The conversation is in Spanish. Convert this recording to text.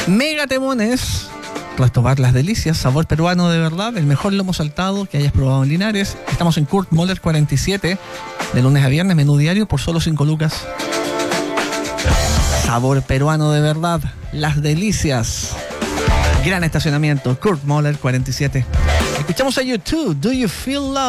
Mega temones. Restobar Las Delicias, sabor peruano de verdad, el mejor lomo saltado que hayas probado en Linares. Estamos en Kurt Moller 47, de lunes a viernes, menú diario por solo 5 lucas. Sabor peruano de verdad, Las Delicias. Gran estacionamiento, Kurt Moller 47. Escuchamos a YouTube, Do You Feel Love?